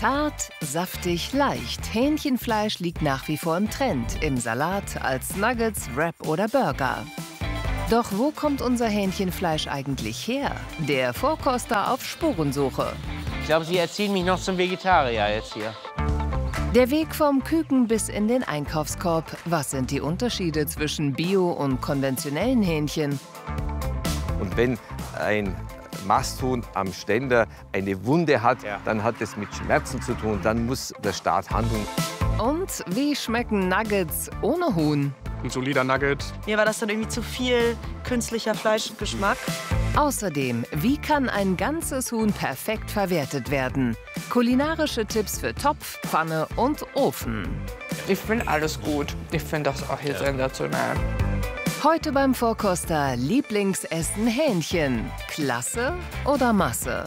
Zart, saftig, leicht. Hähnchenfleisch liegt nach wie vor im Trend. Im Salat, als Nuggets, Wrap oder Burger. Doch wo kommt unser Hähnchenfleisch eigentlich her? Der Vorkoster auf Spurensuche. Ich glaube, Sie erziehen mich noch zum Vegetarier jetzt hier. Der Weg vom Küken bis in den Einkaufskorb. Was sind die Unterschiede zwischen Bio- und konventionellen Hähnchen? Und wenn ein Masthuhn am Ständer eine Wunde hat, dann hat es mit Schmerzen zu tun. Dann muss der Staat handeln. Und wie schmecken Nuggets ohne Huhn? Ein solider Nugget. Mir war das dann irgendwie zu viel künstlicher Fleischgeschmack. Außerdem, wie kann ein ganzes Huhn perfekt verwertet werden? Kulinarische Tipps für Topf, Pfanne und Ofen. Ich finde alles gut. Ich finde das auch hier sensationell. Heute beim Vorkoster Lieblingsessen Hähnchen. Klasse oder Masse?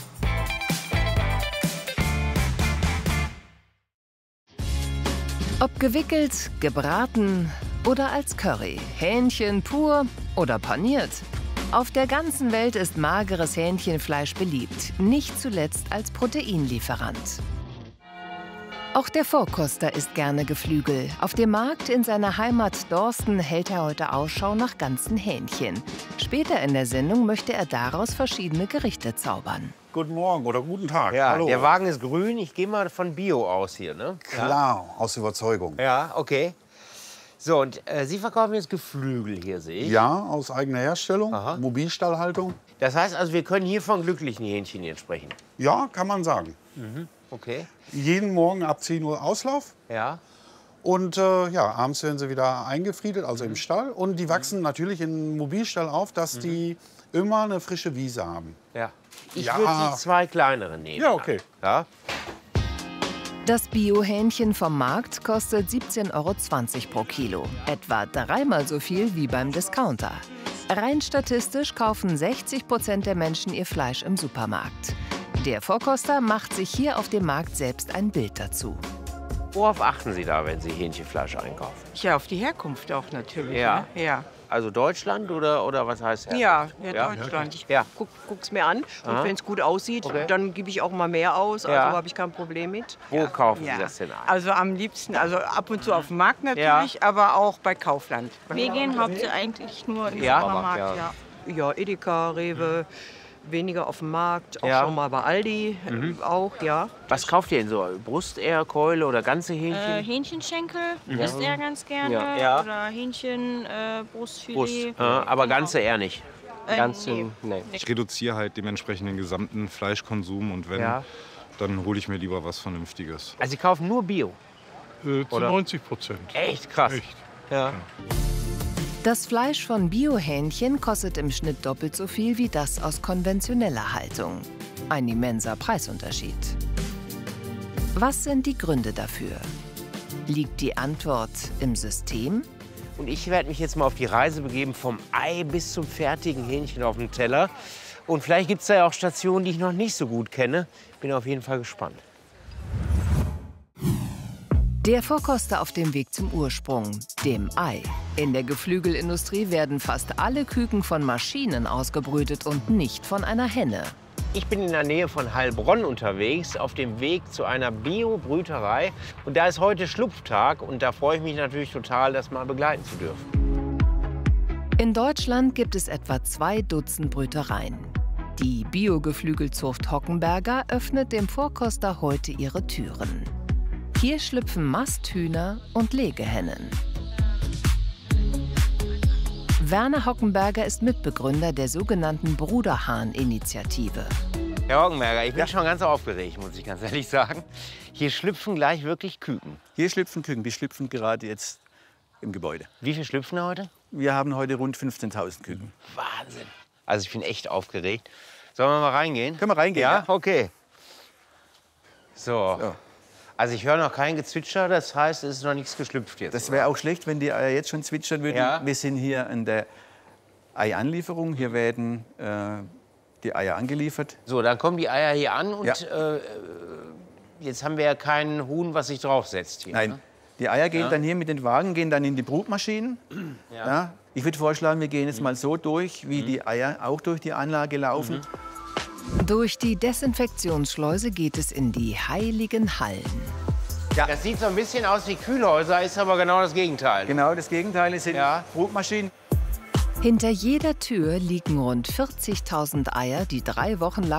Ob gewickelt, gebraten oder als Curry, Hähnchen pur oder paniert. Auf der ganzen Welt ist mageres Hähnchenfleisch beliebt, nicht zuletzt als Proteinlieferant. Auch der Vorkoster isst gerne Geflügel. Auf dem Markt in seiner Heimat Dorsten hält er heute Ausschau nach ganzen Hähnchen. Später in der Sendung möchte er daraus verschiedene Gerichte zaubern. Guten Morgen oder guten Tag. Ja, Hallo. der Wagen ist grün. Ich gehe mal von Bio aus hier, ne? Klar, aus Überzeugung. Ja, okay. So, und Sie verkaufen jetzt Geflügel hier, sehe ich. Ja, aus eigener Herstellung, Aha. Mobilstallhaltung. Das heißt also, wir können hier von glücklichen Hähnchen jetzt sprechen. Ja, kann man sagen. Okay. Jeden Morgen ab 10 Uhr Auslauf. Ja. Und ja, abends werden sie wieder eingefriedet, also im Stall. Und die wachsen natürlich im Mobilstall auf, dass die immer eine frische Wiese haben. Ja. Ich Ja. würde die zwei kleineren nehmen. Ja, okay. Ja. Das Bio-Hähnchen vom Markt kostet 17,20 € pro Kilo. Etwa dreimal so viel wie beim Discounter. Rein statistisch kaufen 60% der Menschen ihr Fleisch im Supermarkt. Der Vorkoster macht sich hier auf dem Markt selbst ein Bild dazu. Worauf achten Sie da, wenn Sie Hähnchenfleisch einkaufen? Ja, auf die Herkunft auch natürlich. Ja. Ne? Ja. Also Deutschland oder was heißt das? Ja, Ja? Deutschland. Ich Ja. Guck's mir an Aha. und wenn es gut aussieht, Okay. dann gebe ich auch mal mehr aus. Also Ja. habe ich kein Problem mit. Wo kaufen Ja. Sie das denn ein? Also am liebsten, also ab und zu auf dem Markt natürlich, aber auch bei Kaufland. Wir gehen hauptsächlich eigentlich nur in den Ja, Supermarkt. ja. Ja. Ja, Edeka, Rewe, weniger auf dem Markt, auch Ja. schon mal bei Aldi, auch, ja. Was kauft ihr denn so? Brust eher, Keule oder ganze Hähnchen? Hähnchenschenkel isst er ganz gerne. Ja. Ja. Oder Hähnchen, Brust. Brustfilet. Aber ganze eher nicht. Nee. Ich reduziere halt dementsprechend den gesamten Fleischkonsum und wenn, Ja. dann hole ich mir lieber was Vernünftiges. Also Sie kaufen nur Bio? Zu Oder? 90%. Echt krass. Echt. Ja. Das Fleisch von Bio-Hähnchen kostet im Schnitt doppelt so viel wie das aus konventioneller Haltung. Ein immenser Preisunterschied. Was sind die Gründe dafür? Liegt die Antwort im System? Und ich werde mich jetzt mal auf die Reise begeben, vom Ei bis zum fertigen Hähnchen auf dem Teller. Und vielleicht gibt es da ja auch Stationen, die ich noch nicht so gut kenne. Bin auf jeden Fall gespannt. Der Vorkoster auf dem Weg zum Ursprung, dem Ei. In der Geflügelindustrie werden fast alle Küken von Maschinen ausgebrütet und nicht von einer Henne. Ich bin in der Nähe von Heilbronn unterwegs, auf dem Weg zu einer Bio-Brüterei. Und da ist heute Schlupftag und da freue ich mich natürlich total, das mal begleiten zu dürfen. In Deutschland gibt es etwa 2 Dutzend Brütereien. Die Bio-Geflügelzucht Hockenberger öffnet dem Vorkoster heute ihre Türen. Hier schlüpfen Masthühner und Legehennen. Werner Hockenberger ist Mitbegründer der sogenannten Bruderhahn-Initiative. Herr Hockenberger, ich bin schon ganz aufgeregt, muss ich ganz ehrlich sagen. Hier schlüpfen gleich wirklich Küken. Hier schlüpfen Küken. Wir schlüpfen gerade jetzt im Gebäude. Wie viel schlüpfen heute? Wir haben heute rund 15.000 Küken. Wahnsinn. Also ich bin echt aufgeregt. Sollen wir mal reingehen? Können wir reingehen? Ja, okay. So. So. Also ich höre noch kein Gezwitscher, das heißt, es ist noch nichts geschlüpft jetzt. Das wäre auch schlecht, wenn die Eier jetzt schon zwitschern würden. Ja. Wir sind hier an der Eianlieferung. Hier werden die Eier angeliefert. So, dann kommen die Eier hier an und Ja. Jetzt haben wir ja keinen Huhn, was sich draufsetzt hier. Nein, Ne? die Eier gehen dann hier mit den Wagen gehen dann in die Brutmaschinen. Ja. Ich würde vorschlagen, wir gehen jetzt mal so durch, wie die Eier auch durch die Anlage laufen. Durch die Desinfektionsschleuse geht es in die heiligen Hallen. Ja. Das sieht so ein bisschen aus wie Kühlhäuser, ist aber genau das Gegenteil. Genau das Gegenteil sind Brutmaschinen. Hinter jeder Tür liegen rund 40.000 Eier, die 3 Wochen lang